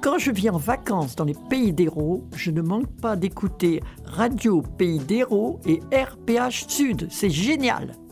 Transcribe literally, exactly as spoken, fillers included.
Quand je vis en vacances dans les pays d'Hérault, je ne manque pas d'écouter Radio Pays d'Hérault et R P H Sud. C'est génial!